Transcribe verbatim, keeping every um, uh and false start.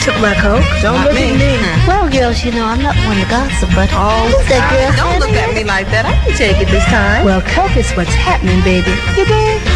took my Coke. Don't Not look me. at me. Well, girls, you know, I'm not one to gossip, but Oh, who's that stop. girl? Don't look at me like that. I can take it this time. Well, Coke is what's happening, baby. You dig?